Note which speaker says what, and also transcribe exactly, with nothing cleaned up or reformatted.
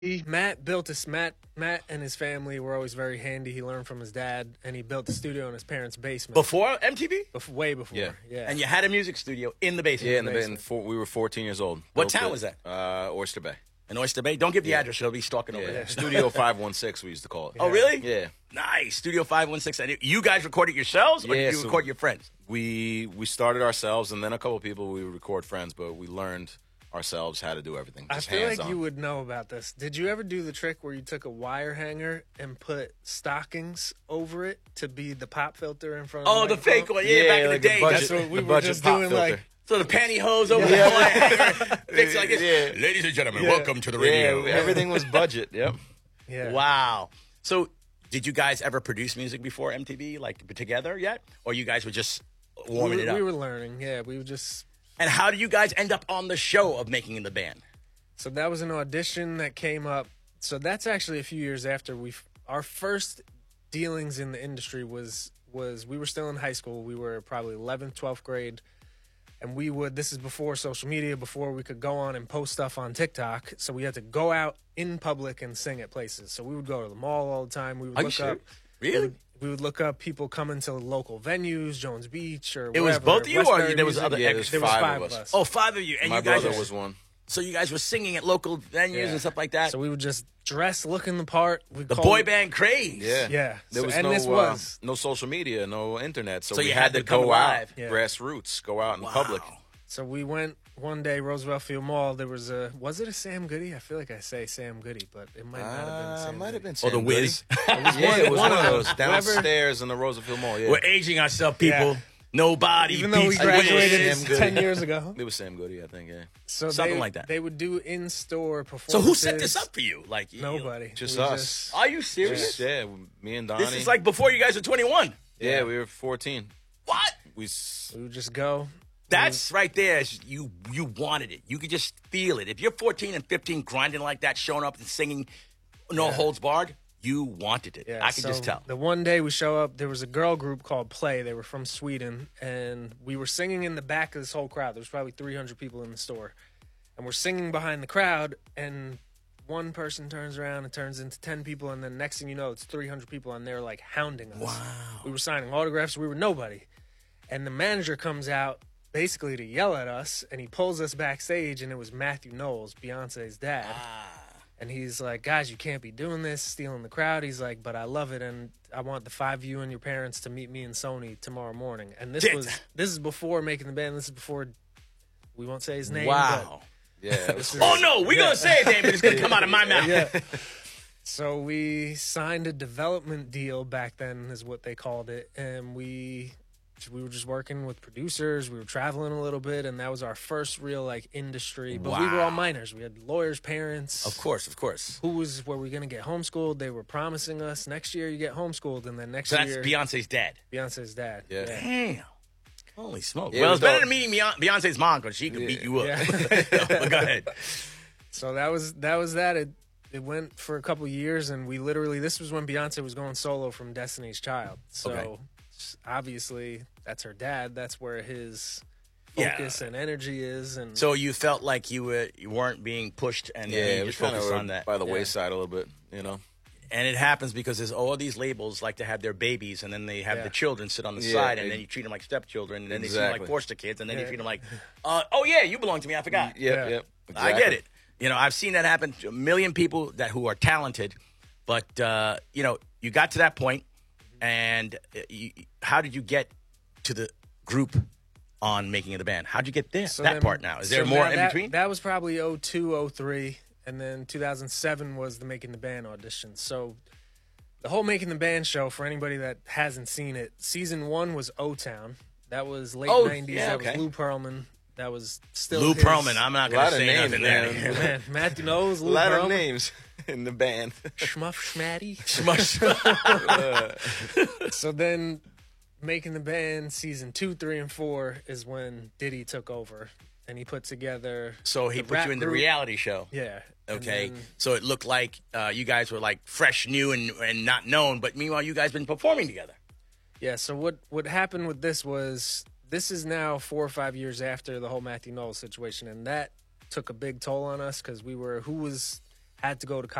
Speaker 1: He, Matt built this. Matt Matt and his family were always very handy. He learned from his dad, and he built the studio in his parents' basement.
Speaker 2: Before M T V?
Speaker 1: Bef- way before.
Speaker 3: Yeah.
Speaker 1: yeah.
Speaker 2: And you had a music studio in the basement?
Speaker 3: Yeah, in the
Speaker 1: basement.
Speaker 3: basement. Four, we were fourteen years old.
Speaker 2: What
Speaker 3: Built
Speaker 2: town
Speaker 3: it.
Speaker 2: was that?
Speaker 3: Uh, Oyster Bay.
Speaker 2: In Oyster Bay? Don't give the
Speaker 3: Yeah.
Speaker 2: address. She'll be stalking over
Speaker 3: Yeah.
Speaker 2: there.
Speaker 3: Studio five one six, we used to call it.
Speaker 2: Oh, really?
Speaker 3: Yeah.
Speaker 2: Nice. Studio five one six. And you guys recorded yourselves, or
Speaker 3: Yeah,
Speaker 2: did you
Speaker 3: so-
Speaker 2: record your friends?
Speaker 3: We we started ourselves, and then a couple of people we would record friends, but we learned ourselves how to do everything.
Speaker 1: I
Speaker 3: Just
Speaker 1: feel like
Speaker 3: hands-on.
Speaker 1: you would know about this. Did you ever do the trick where you took a wire hanger and put stockings over it to be the pop filter in front of
Speaker 2: Oh,
Speaker 1: the
Speaker 2: the fake
Speaker 1: microphone?
Speaker 2: one. Yeah, back in the
Speaker 3: like the
Speaker 2: day.
Speaker 3: budget-
Speaker 1: That's what we
Speaker 3: the
Speaker 1: were
Speaker 3: budget
Speaker 1: just
Speaker 3: pop
Speaker 1: doing,
Speaker 3: filter.
Speaker 1: like-
Speaker 2: So the pantyhose over the hanger. Fix it like this.
Speaker 3: Yeah.
Speaker 2: Ladies and gentlemen,
Speaker 1: Yeah.
Speaker 2: welcome to the
Speaker 3: Yeah,
Speaker 2: radio.
Speaker 3: everything was budget. Yep.
Speaker 1: Yeah.
Speaker 2: Wow. So did you guys ever produce music before M T V, like together yet? Or you guys were just
Speaker 1: We
Speaker 2: warming
Speaker 1: were,
Speaker 2: it up?
Speaker 1: we were learning. Yeah, we were just.
Speaker 2: And how did you guys end up on the show of Making in the Band?
Speaker 1: So that was an audition that came up. So that's actually a few years after we. Our first dealings in the industry was was we were still in high school. We were probably eleventh, twelfth grade. And we would, this is before social media, before we could go on and post stuff on TikTok. So we had to go out in public and sing at places. So we would go to the mall all the time. We would
Speaker 2: Are you
Speaker 1: look
Speaker 2: serious?
Speaker 1: up.
Speaker 2: Really?
Speaker 1: We would, we would look up people coming to local venues, Jones Beach or
Speaker 2: It was
Speaker 1: wherever,
Speaker 2: both of you, or
Speaker 1: Westbury
Speaker 2: there was
Speaker 1: Music.
Speaker 2: other
Speaker 3: Yeah,
Speaker 2: ex-
Speaker 3: there's
Speaker 1: There was
Speaker 3: five
Speaker 1: five
Speaker 3: of
Speaker 1: of
Speaker 3: us.
Speaker 1: us.
Speaker 2: Oh, five of you. And
Speaker 3: My
Speaker 2: you guys
Speaker 3: brother
Speaker 2: were-
Speaker 3: was one.
Speaker 2: So you guys were singing at local venues
Speaker 1: Yeah.
Speaker 2: and stuff like that?
Speaker 1: So we would just dress, looking the part. We
Speaker 2: the
Speaker 1: called
Speaker 2: boy
Speaker 1: it-
Speaker 2: band craze.
Speaker 3: Yeah.
Speaker 1: Yeah.
Speaker 3: There
Speaker 1: So-
Speaker 3: was
Speaker 1: and
Speaker 3: no
Speaker 1: this
Speaker 3: uh,
Speaker 1: was-
Speaker 3: no social media, no internet, so,
Speaker 2: So
Speaker 3: we
Speaker 2: you
Speaker 3: had,
Speaker 2: had
Speaker 3: to
Speaker 2: to come
Speaker 3: go
Speaker 2: live.
Speaker 3: out,
Speaker 1: Yeah.
Speaker 3: grassroots, go out in
Speaker 2: Wow.
Speaker 3: public.
Speaker 1: So we went one day, Roosevelt Field Mall. There was a, was it a Sam Goody? I feel like I say Sam Goody, but it might not have been
Speaker 3: Uh,
Speaker 1: Sam
Speaker 3: might have
Speaker 1: Goody.
Speaker 3: been
Speaker 2: Or
Speaker 3: Sam
Speaker 2: the
Speaker 3: Goody.
Speaker 2: Wiz.
Speaker 3: Yeah, it was one of those
Speaker 1: Whoever-
Speaker 3: downstairs in the Roosevelt Mall. Yeah,
Speaker 2: We're aging ourselves, people.
Speaker 1: Yeah.
Speaker 2: Nobody
Speaker 1: Even though we
Speaker 2: beats the
Speaker 1: graduated
Speaker 2: Wiz.
Speaker 3: Sam Goody.
Speaker 1: ten years ago.
Speaker 3: it was Sam Goody, I think. Yeah,
Speaker 1: So
Speaker 2: Something
Speaker 1: they,
Speaker 2: like that.
Speaker 1: They would do in-store
Speaker 2: So
Speaker 1: performances.
Speaker 2: who set this up for you? Like you-
Speaker 1: Nobody.
Speaker 3: Just
Speaker 1: We
Speaker 3: us.
Speaker 2: Are you serious?
Speaker 3: Just, yeah, me and Donnie.
Speaker 2: This is like before you guys were twenty-one.
Speaker 3: yeah, we were fourteen.
Speaker 2: What?
Speaker 3: We s-
Speaker 1: We would just go.
Speaker 2: That's right there. is You you wanted it. You could just feel it. If you're fourteen and fifteen grinding like that, showing up and singing no holds barred, you wanted it.
Speaker 1: Yeah,
Speaker 2: I can
Speaker 1: so
Speaker 2: just tell.
Speaker 1: The one day we show up, there was a girl group called Play. They were from Sweden, and we were singing in the back of this whole crowd. There was probably three hundred people in the store, and we're singing behind the crowd, and one person turns around and turns into ten people, and then next thing you know, it's three hundred people, and they're like hounding us.
Speaker 2: Wow.
Speaker 1: We were signing autographs. We were nobody, and the manager comes out basically to yell at us, and he pulls us backstage, and it was Matthew Knowles, Beyonce's dad.
Speaker 2: Ah.
Speaker 1: And he's like, guys, you can't be doing this, stealing the crowd. He's like, but I love it, and I want the five of you and your parents to meet me and Sony tomorrow morning. And this
Speaker 2: Did-
Speaker 1: was this is before Making the Band. This is before, we won't say his name.
Speaker 2: Wow.
Speaker 3: yeah. it was-
Speaker 1: This
Speaker 2: Oh no, we're gonna say it, Dave, but it's gonna come out of my mouth.
Speaker 1: But, yeah. So we signed a development deal back then, is what they called it, and we we were just working with producers. We were traveling a little bit, and that was our first real like industry. But we were all
Speaker 2: Wow.
Speaker 1: minors. We had lawyers, parents.
Speaker 2: Of course, of course.
Speaker 1: Who was were we going to get homeschooled? They were promising us next year you get homeschooled, and then next
Speaker 2: So that's
Speaker 1: year
Speaker 2: Beyonce's dad.
Speaker 1: Beyonce's dad.
Speaker 3: Yeah.
Speaker 2: Damn. Holy smoke.
Speaker 3: Yeah, it
Speaker 2: well,
Speaker 3: was
Speaker 2: it's better
Speaker 3: dope.
Speaker 2: than meeting Beyonce- Beyonce's mom because she could beat you up.
Speaker 1: Yeah.
Speaker 2: But go ahead.
Speaker 1: So that was that was that. It it went for a couple years, and we literally this was when Beyonce was going solo from Destiny's Child. So
Speaker 2: Okay.
Speaker 1: obviously that's her dad. That's where his
Speaker 2: Yeah.
Speaker 1: focus and energy is. And
Speaker 2: So you felt like you were you weren't being pushed, and
Speaker 3: yeah,
Speaker 2: uh,
Speaker 3: it
Speaker 2: you
Speaker 3: was
Speaker 2: just
Speaker 3: kind
Speaker 2: focused
Speaker 3: of
Speaker 2: on that.
Speaker 3: by the
Speaker 1: Yeah.
Speaker 3: wayside a little bit, you know.
Speaker 2: And it happens because there's all these labels like to have their babies, and then they have
Speaker 1: Yeah.
Speaker 2: the children sit on the
Speaker 3: Yeah,
Speaker 2: side, and
Speaker 3: they-
Speaker 2: then you treat them like stepchildren, and then they treat them like
Speaker 3: Exactly.
Speaker 2: foster kids, and then you
Speaker 1: Yeah.
Speaker 2: treat them like, uh, oh yeah, you belong to me, I forgot.
Speaker 3: Yep,
Speaker 1: Yeah.
Speaker 3: yep.
Speaker 2: I get it. You know, I've seen that happen to a million people that who are talented, but uh, you know, you got to that point, and uh, you, how did you get to the group on Making of the Band? How'd you get there?
Speaker 1: so
Speaker 2: that
Speaker 1: then-
Speaker 2: part now is there
Speaker 1: so
Speaker 2: more
Speaker 1: that-
Speaker 2: in
Speaker 1: that-
Speaker 2: between?
Speaker 1: That was probably oh two, oh three, and then two thousand seven was the Making the Band audition. So the whole Making the Band show, for anybody that hasn't seen it, season one was O-Town. That was late
Speaker 2: Oh,
Speaker 1: nineties.
Speaker 2: yeah,
Speaker 1: that
Speaker 2: okay.
Speaker 1: was Lou Pearlman. That was still
Speaker 2: Lou
Speaker 1: his-
Speaker 2: Pearlman. I'm not
Speaker 3: A
Speaker 2: going
Speaker 3: lot
Speaker 2: to
Speaker 3: of
Speaker 2: say
Speaker 3: names,
Speaker 2: nothing
Speaker 3: man.
Speaker 2: there.
Speaker 1: Man, Matthew Knowles,
Speaker 3: A
Speaker 1: Lou
Speaker 3: lot
Speaker 1: Pearlman,
Speaker 3: of names in the band.
Speaker 1: Schmuff Schmatty.
Speaker 2: Smush.
Speaker 1: So then, Making the Band season two, three, and four is when Diddy took over, and he put together.
Speaker 2: So he
Speaker 1: the
Speaker 2: put
Speaker 1: rap
Speaker 2: you in the
Speaker 1: group.
Speaker 2: reality show.
Speaker 1: Yeah. and
Speaker 2: Okay,
Speaker 1: then-
Speaker 2: so it looked like uh, you guys were like fresh, new, and, and not known, but meanwhile you guys been performing together.
Speaker 1: Yeah, so what what happened with this was this is now four or five years after the whole Matthew Knowles situation, and that took a big toll on us because we were who was had to go to